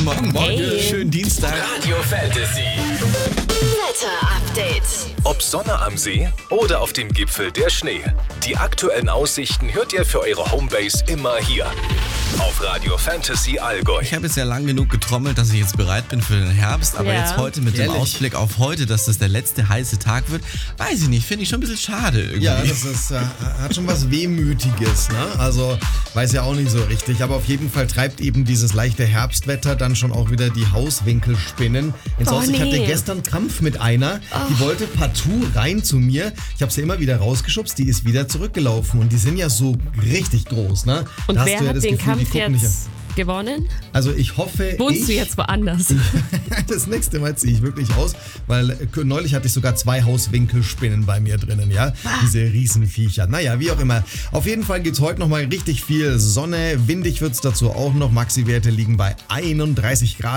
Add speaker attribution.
Speaker 1: Morgen.
Speaker 2: Hey.
Speaker 1: Schönen Dienstag.
Speaker 3: Radio Fantasy.
Speaker 4: Wetter-Update.
Speaker 3: Ob Sonne am See oder auf dem Gipfel der Schnee. Die aktuellen Aussichten hört ihr für eure Homebase immer hier. Auf Radio Fantasy Allgäu.
Speaker 1: Ich habe jetzt ja lang genug getrommelt, dass ich jetzt bereit bin für den Herbst. Aber
Speaker 2: Ja.
Speaker 1: jetzt heute mit dem
Speaker 5: Ehrlich?
Speaker 1: Ausblick auf heute, dass das der letzte heiße Tag wird, weiß ich nicht. Finde ich schon ein bisschen schade irgendwie.
Speaker 5: Ja, das ist, hat schon was Wehmütiges, ne? Also, weiß ja auch nicht so richtig. Aber auf jeden Fall treibt eben dieses leichte Herbstwetter dann schon auch wieder die Hauswinkelspinnen ins Haus. Ich hatte
Speaker 2: nee.
Speaker 5: gestern Kampf mit einer, die wollte partout rein zu mir. Ich habe sie immer wieder rausgeschubst, die ist wieder zurückgelaufen. Und die sind ja so richtig groß, ne?
Speaker 2: Und
Speaker 5: Da hast
Speaker 2: wer
Speaker 5: du ja
Speaker 2: hat
Speaker 5: das
Speaker 2: den
Speaker 5: Gefühl, die
Speaker 2: Kampf
Speaker 5: gucken nicht an.
Speaker 2: jetzt gewonnen?
Speaker 5: Also ich hoffe,
Speaker 2: Wohnst du jetzt woanders?
Speaker 5: Das nächste Mal ziehe ich wirklich aus, weil neulich hatte ich sogar 2 Hauswinkelspinnen bei mir drinnen, ja. Diese Riesenviecher. Naja, wie auch immer. Auf jeden Fall gibt es heute nochmal richtig viel Sonne. Windig wird es dazu auch noch. Maxi-Werte liegen bei 31 Grad.